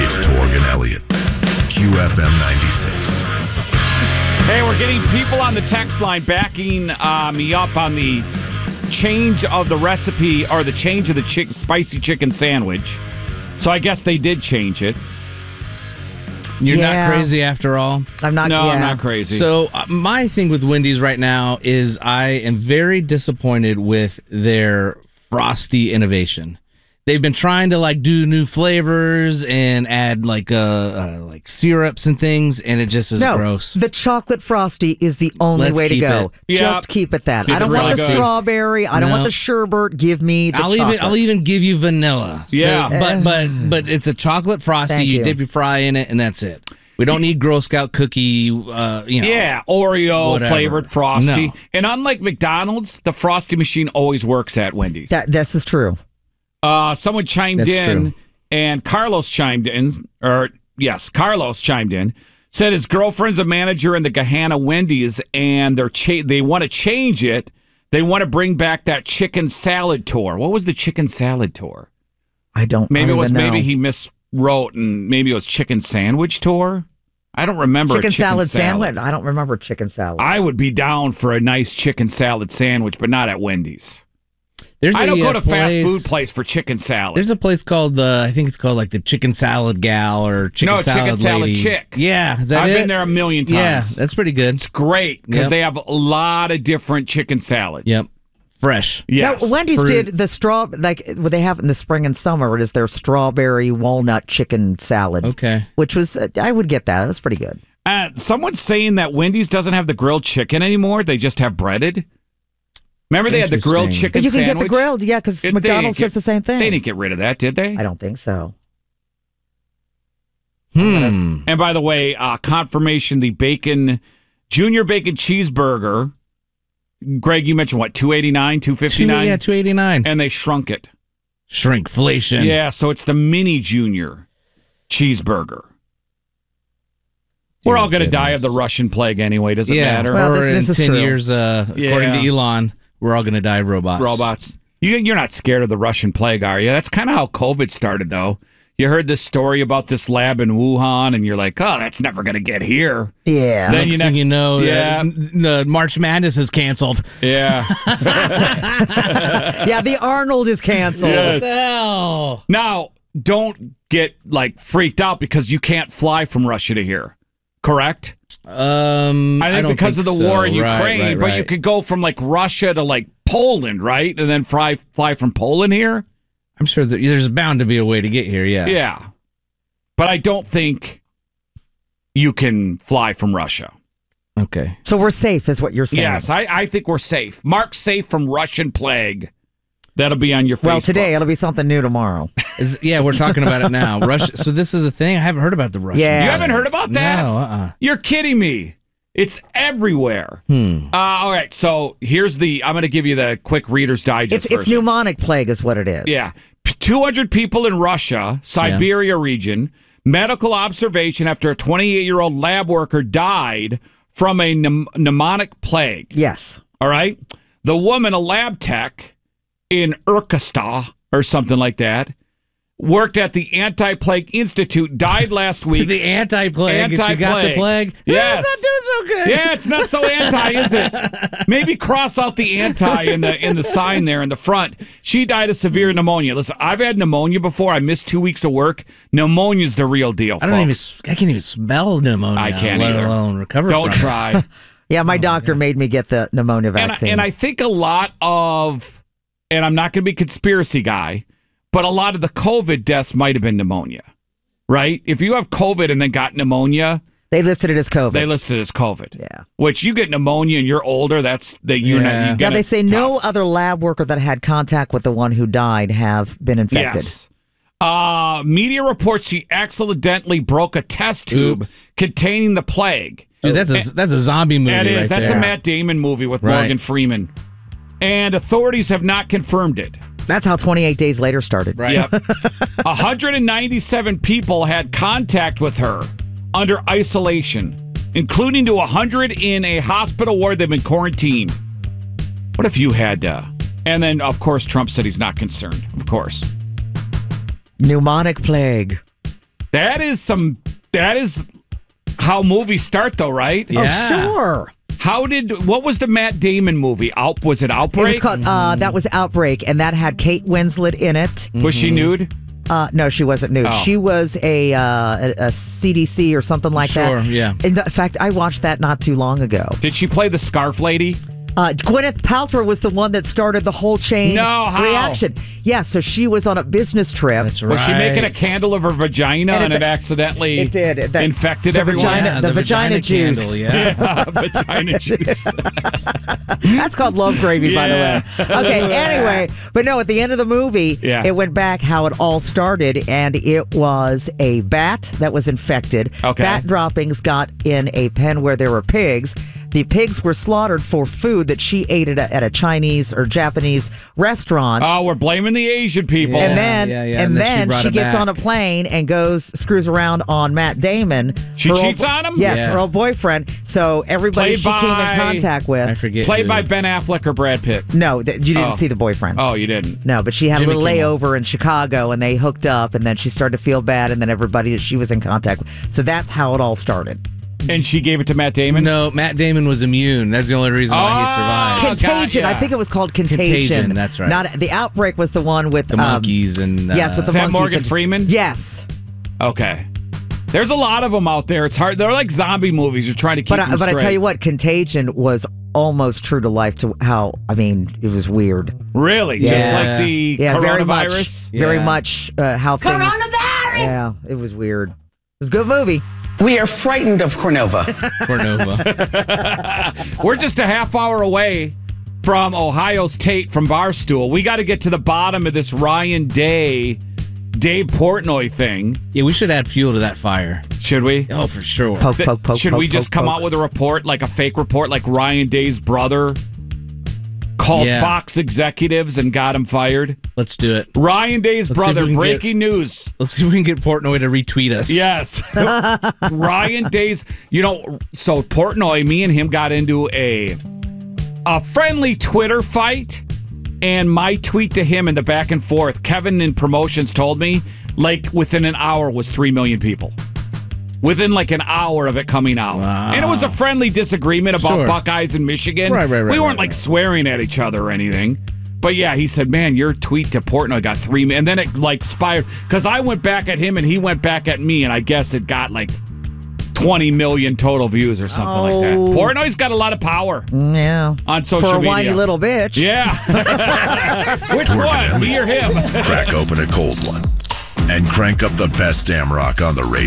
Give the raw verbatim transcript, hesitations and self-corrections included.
It's Torg and Elliott. Q F M ninety-six. Hey, we're getting people on the text line backing uh, me up on the change of the recipe or the change of the chick- spicy chicken sandwich. So I guess they did change it. You're Yeah. not crazy after all? I'm not. No, yeah. I'm not crazy. So uh, my thing with Wendy's right now is I am very disappointed with their Frosty innovation. They've been trying to like do new flavors and add like uh, uh like syrups and things, and it just is No, gross. the chocolate frosty is the only Let's way to keep go. it. Yeah. Just keep it that. I It's don't really want the good. strawberry. I don't No. want the sherbet. Give me the I'll chocolate. even I'll even give you vanilla. So- Yeah. but but but it's a chocolate Frosty. Thank You, you. dip your fry in it, and that's it. We don't need Girl Scout cookie. Uh, you know. Yeah, Oreo Whatever. flavored Frosty. No. And unlike McDonald's, the Frosty machine always works at Wendy's. That this is true. Uh, someone chimed That's in, true. and Carlos chimed in, or yes, Carlos chimed in, said his girlfriend's a manager in the Gahanna Wendy's, and they're cha- they want to change it. They want to bring back that chicken salad tour. What was the chicken salad tour? I don't. Maybe I it don't was even maybe know. he miswrote, and maybe it was chicken sandwich tour. I don't remember chicken, a chicken salad, sandwich. I don't remember chicken salad. I would be down for a nice chicken salad sandwich, but not at Wendy's. There's I a, don't go uh, to fast place- food place for chicken salad. There's a place called the I think it's called like the Chicken Salad Gal or Chicken No, Salad Chicken Salad Lady. Chick. Yeah, is that I've it? been there a million times. Yeah, that's pretty good. It's great because Yep. they have a lot of different chicken salads. Yep, fresh. Yes. Now, Wendy's For- did the straw like what they have in the spring and summer. It is their strawberry walnut chicken salad. Okay. Which was uh, I would get that. It was pretty good. Uh, someone's saying that Wendy's doesn't have the grilled chicken anymore. They just have breaded. Remember they had the grilled Interesting. chicken you can sandwich? get the grilled, yeah, because It- they McDonald's didn't does the same thing. They didn't get rid of that, did they? I don't think so. Hmm. And by the way, uh, confirmation, the bacon, junior bacon cheeseburger, Greg, you mentioned what, two eighty-nine, two Two, fifty-nine? yeah, two eighty nine. And they shrunk it. Shrinkflation. Yeah, so it's the mini junior cheeseburger. We're all going to die of the Russian plague anyway. Does it yeah. matter? Well, or this- this in is ten true. years, uh, according Yeah. to Elon, we're all going to die of robots. Robots. You, you're not scared of the Russian plague, are you? That's kind of how COVID started, though. You heard this story about this lab in Wuhan, and you're like, oh, that's never going to get here. Yeah. Then Next you thing next- you know, yeah. the, the March Madness is canceled. Yeah. yeah, the Arnold is canceled. Yes. What the hell? Now, don't get like freaked out because you can't fly from Russia to here. Correct? Um, I think don't because think of the so. war in Right, Ukraine, right, but right. you could go from like Russia to like Poland, right? And then fly fly from Poland here. I'm sure that there's bound to be a way to get here. Yeah. Yeah. But I don't think you can fly from Russia. Okay. So we're safe, is what you're saying. Yes, I, I think we're safe. Mark safe from Russian plague. That'll be on your Facebook. Well, today it'll be something new tomorrow. Is, yeah, we're talking about it now. Russia. So this is a thing. I haven't heard about the Russian. Yeah. You haven't heard about that? No. Uh. You're kidding me. It's everywhere. Hmm. Uh, all right, so here's the, I'm going to give you the quick Reader's Digest It's it's version. pneumonic plague, is what it is. Yeah. P- two hundred people in Russia, Siberia region, medical observation after a twenty-eight-year-old lab worker died from a pneum- pneumonic plague. Yes. All right? The woman, a lab tech in Irkutsk or something like that, worked at the Anti-Plague Institute, died last week. The anti-plague. and She got the Anti-plague. plague. Yes. It's not doing so good. Yeah, it's not so anti, is it? Maybe cross out the anti in the in the sign there in the front. She died of severe pneumonia. Listen, I've had pneumonia before. I missed two weeks of work. Pneumonia's the real deal. I don't even. folks. I can't even smell pneumonia. I can't let either. alone recover Don't from it. try. Yeah, my doctor made me get the pneumonia and, I, vaccine. and I think a lot of, and I'm not going to be a conspiracy guy, but a lot of the COVID deaths might have been pneumonia, right? If you have COVID and then got pneumonia, they listed it as COVID. they listed it as COVID. Yeah. Which you get pneumonia and you're older, that's that you're Yeah. not. You yeah, get they it say tough. no other lab worker that had contact with the one who died have been infected. Yes. Uh, media reports she accidentally broke a test tube Oops. containing the plague. Dude, that's a that's a zombie movie. That is. right That's there. a Matt Damon movie with Right. Morgan Freeman. And authorities have not confirmed it. That's how twenty-eight days later started. Right. Yep. one hundred ninety-seven people had contact with her under isolation, including to one hundred in a hospital where they've been quarantined. What if you had, uh, and then, of course, Trump said he's not concerned, of course. Pneumonic plague. That is some. That is how movies start, though, right? Yeah. Oh, sure. How did? What was the Matt Damon movie? Out was it Outbreak? It was called, uh, that was Outbreak, and that had Kate Winslet in it. Was she nude? Uh, no, she wasn't nude. Oh. She was a, uh, a a C D C or something like Sure, that. yeah. In the- in fact, I watched that not too long ago. Did she play the Scarf Lady? Uh, Gwyneth Paltrow was the one that started the whole chain No, how? reaction. Yeah, so she was on a business trip. That's right. Was she making a candle of her vagina and, And it, it- accidentally it did. It- that- infected the everyone? vagina- Yeah, the vagina juice. candle, yeah. Vagina juice. That's called love gravy, by the way. Okay, anyway, but no, at the end of the movie, Yeah. it went back how it all started, and it was a bat that was infected. Okay. Bat droppings got in a pen where there were pigs. The pigs were slaughtered for food that she ate at a, at a Chinese or Japanese restaurant. Oh, we're blaming the Asian people. And Yeah, then, yeah, yeah. and And then she then brought she it gets back. on a plane and goes screws around on Matt Damon. She her old cheats bo- on him? Yes, Yeah. her old boyfriend. So everybody Played she came by- in contact with. I forget. Played who. by Ben Affleck or Brad Pitt? No, th- you didn't Oh. see the boyfriend. Oh, you didn't. No, but she had Jimmy a little Kimmel. layover in Chicago, and they hooked up, and then she started to feel bad, and then everybody that she was in contact with. So that's how it all started. And she gave it to Matt Damon? No, Matt Damon was immune. That's the only reason why Oh. he survived. Contagion. God, yeah. I think it was called Contagion. Contagion, that's right. Not the Outbreak was the one with The um, monkeys and uh, Yes, with the Is that monkeys. Morgan and- Freeman? Yes, Okay. There's a lot of them out there. It's hard. They're like zombie movies. You're trying to keep but I, them but I tell straight. you what, Contagion was almost true to life. To how I mean, it was weird. Really? Yeah. Just like the Yeah, very much, coronavirus? very Yeah. much uh, how things. Coronavirus! Yeah, it was weird. It was a good movie. We are frightened of Cornova. Cornova. We're just a half hour away from Ohio's Tate from Barstool. We got to get to the bottom of this Ryan Day, Dave Portnoy thing. Yeah, we should add fuel to that fire. Should we? Oh, for sure. Poke, Th- poke, poke. Should poke, we just poke, come poke. out with a report, like a fake report, like Ryan Day's brother called Yeah. Fox executives and got him fired? Let's do it. Ryan Day's Let's see if brother, we can breaking news. Let's see if we can get Portnoy to retweet us. Yes. Ryan Day's, you know, so Portnoy, me and him got into a a friendly Twitter fight, and my tweet to him in the back and forth, Kevin in promotions told me, like within an hour was three million people. Within like an hour of it coming out. Wow. And it was a friendly disagreement about Sure. Buckeyes in Michigan. Right, right, right, we weren't right, like right. swearing at each other or anything. But yeah, he said, man, your tweet to Portnoy got three million. And then it like spired, because I went back at him and he went back at me, and I guess it got like twenty million total views or something like that. Oh. Portnoy's got a lot of power Yeah. on social For a media. whiny little bitch. Yeah. Which one? Me or him? Crack open a cold one and crank up the best damn rock on the radio.